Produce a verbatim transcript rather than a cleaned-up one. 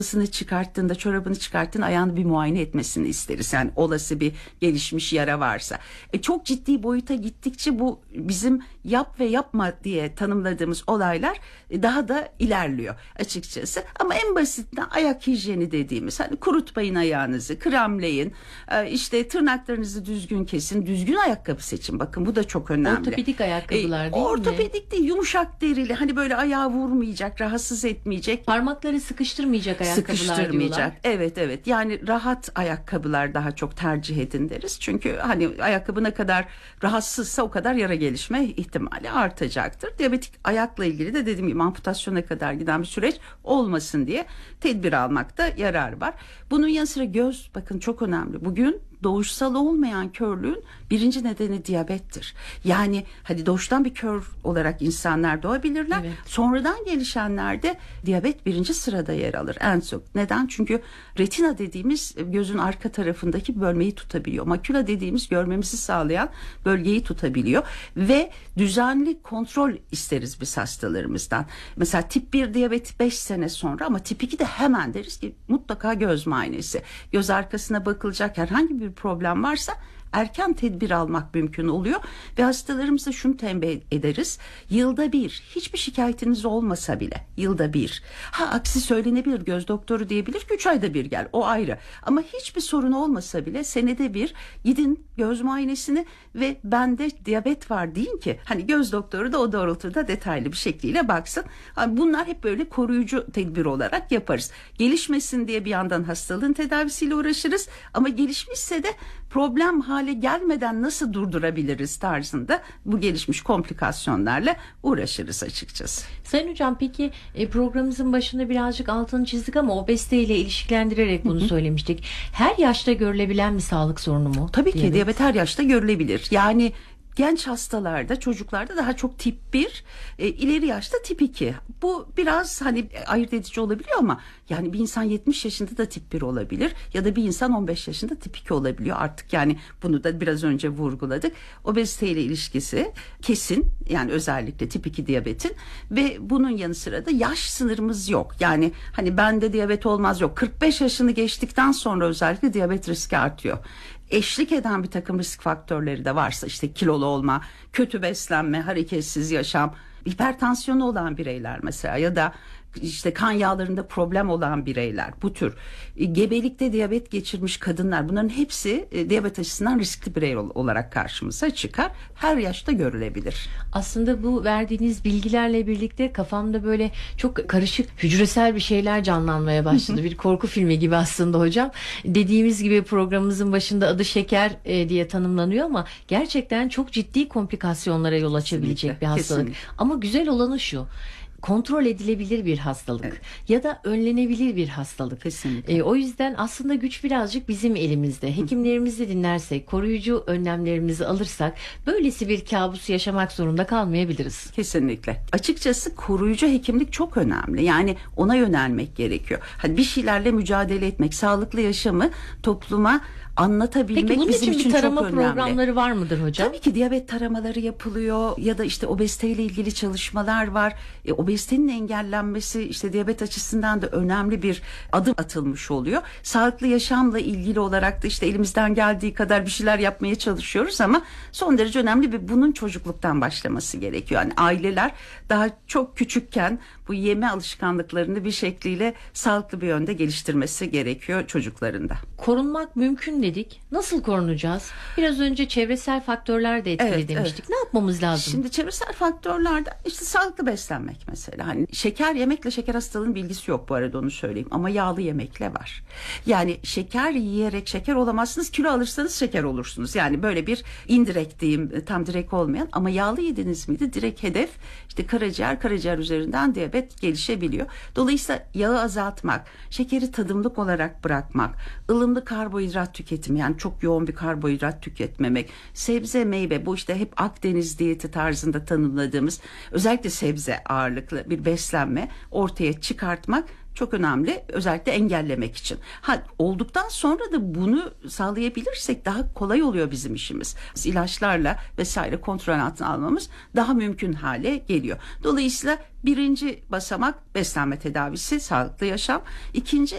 çıkarttığında, çorabını çıkarttığında ayağını bir muayene etmesini isteriz. Yani olası bir gelişmiş yara varsa. E, çok ciddi boyuta gittikçe bu bizim yap ve yapma diye tanımladığımız olaylar e, daha da ilerliyor açıkçası. Ama en basitinden ayak hijyeni dediğimiz, hani kurutmayın ayağınızı, kremleyin, e, işte tırnaklarınızı düzgün kesin, düzgün ayakkabı seçin. Bakın bu da çok önemli. Ortopedik ayakkabılar e, değil ortopedik mi? Ortopedik değil, yumuşak derili, hani böyle ayağı vurmayacak, rahatsız etmeyecek. Parmakları sıkıştırmayacak ayakkabılar Sıkıştırmayacak. diyorlar. Evet evet. Yani rahat ayakkabılar daha çok tercih edin deriz. Çünkü hani ayakkabı ne kadar rahatsızsa o kadar yara gelişme ihtimali artacaktır. Diyabetik ayakla ilgili de dediğim gibi amputasyona kadar giden bir süreç olmasın diye tedbir almakta yarar var. Bunun yanı sıra göz, bakın çok önemli. Bugün doğuşsal olmayan körlüğün birinci nedeni diyabettir. Yani hadi doğuştan bir kör olarak insanlar doğabilirler. Evet. Sonradan gelişenlerde diyabet birinci sırada yer alır en çok. Neden? Çünkü retina dediğimiz gözün arka tarafındaki bölmeyi tutabiliyor. Makula dediğimiz görmemizi sağlayan bölgeyi tutabiliyor. Ve düzenli kontrol isteriz biz hastalarımızdan. Mesela tip bir diyabeti beş sene sonra, ama tip iki de hemen deriz ki mutlaka göz muayenesi. Göz arkasına bakılacak, herhangi bir problem varsa erken tedbir almak mümkün oluyor ve hastalarımıza şunu tembih ederiz: yılda bir, hiçbir şikayetiniz olmasa bile yılda bir, ha aksi söylenebilir, göz doktoru diyebilir ki üç ayda bir gel, o ayrı, ama hiçbir sorun olmasa bile senede bir gidin göz muayenesini ve bende diyabet var deyin ki hani göz doktoru da o doğrultuda detaylı bir şekliyle baksın. Yani bunlar hep böyle koruyucu tedbir olarak yaparız. Gelişmesin diye bir yandan hastalığın tedavisiyle uğraşırız, ama gelişmişse de problem hale gelmeden nasıl durdurabiliriz tarzında bu gelişmiş komplikasyonlarla uğraşırız açıkçası. Sayın Hocam, peki programımızın başında birazcık altını çizdik ama obeziteyle ilişkilendirerek bunu söylemiştik. Her yaşta görülebilen bir sağlık sorunu mu? Tabii ki diyabet, diyabet her yaşta görülebilir. Yani genç hastalarda, çocuklarda daha çok tip bir, e, ileri yaşta tip iki. Bu biraz hani ayırt edici olabiliyor, ama yani bir insan yetmiş yaşında da tip bir olabilir ya da bir insan on beş yaşında tip iki olabiliyor artık. Yani bunu da biraz önce vurguladık. Obeziteyle ilişkisi kesin, yani özellikle tip iki diyabetin, ve bunun yanı sıra da yaş sınırımız yok. Yani hani bende diyabet olmaz yok. kırk beş yaşını geçtikten sonra özellikle diyabet riski artıyor. Eşlik eden bir takım risk faktörleri de varsa, işte kilolu olma, kötü beslenme, hareketsiz yaşam, hipertansiyonu olan bireyler mesela, ya da işte kan yağlarında problem olan bireyler, bu tür e, gebelikte diyabet geçirmiş kadınlar, bunların hepsi e, diyabet açısından riskli birey olarak karşımıza çıkar. Her yaşta görülebilir. Aslında bu verdiğiniz bilgilerle birlikte kafamda böyle çok karışık hücresel bir şeyler canlanmaya başladı. Bir korku filmi gibi aslında hocam. Dediğimiz gibi programımızın başında adı şeker e, diye tanımlanıyor, ama gerçekten çok ciddi komplikasyonlara yol açabilecek kesinlikle bir hastalık. Kesinlikle. Ama güzel olanı şu: kontrol edilebilir bir hastalık, evet, ya da önlenebilir bir hastalık. Kesinlikle. E, o yüzden aslında güç birazcık bizim elimizde. Hekimlerimizi dinlersek, koruyucu önlemlerimizi alırsak böylesi bir kabusu yaşamak zorunda kalmayabiliriz. Kesinlikle. Açıkçası koruyucu hekimlik çok önemli. Yani ona yönelmek gerekiyor. Hani bir şeylerle mücadele etmek, sağlıklı yaşamı topluma anlatabilmek. Peki bunun bizim için için bir tarama çok önemli. programları var mıdır hocam? Tabii ki diyabet taramaları yapılıyor ya da işte obeziteyle ilgili çalışmalar var. E, obezitenin engellenmesi işte diyabet açısından da önemli bir adım atılmış oluyor. Sağlıklı yaşamla ilgili olarak da işte elimizden geldiği kadar bir şeyler yapmaya çalışıyoruz, ama son derece önemli ve bunun çocukluktan başlaması gerekiyor. Yani aileler daha çok küçükken bu yeme alışkanlıklarını bir şekliyle sağlıklı bir yönde geliştirmesi gerekiyor çocuklarında. Korunmak mümkün dedik. Nasıl korunacağız? Biraz önce çevresel faktörler de etkili evet, demiştik. Evet. Ne yapmamız lazım? Şimdi çevresel faktörlerden işte sağlıklı beslenmek mesela. Hani şeker yemekle şeker hastalığının bilgisi yok bu arada, onu söyleyeyim. Ama yağlı yemekle var. Yani şeker yiyerek şeker olamazsınız. Kilo alırsanız şeker olursunuz. Yani böyle bir indirekt diyeyim, tam direkt olmayan, ama yağlı yediniz miydi direkt hedef işte karaciğer, karaciğer üzerinden diyabet gelişebiliyor. Dolayısıyla yağı azaltmak, şekeri tadımlık olarak bırakmak, ılımlı karbonhidrat tüketimi, yani çok yoğun bir karbonhidrat tüketmemek, sebze, meyve, bu işte hep Akdeniz diyeti tarzında tanımladığımız özellikle sebze ağırlıklı bir beslenme ortaya çıkartmak çok önemli, özellikle engellemek için. Ha, olduktan sonra da bunu sağlayabilirsek daha kolay oluyor bizim işimiz. Biz ilaçlarla vesaire kontrol altına almamız daha mümkün hale geliyor. Dolayısıyla birinci basamak beslenme tedavisi, sağlıklı yaşam. İkinci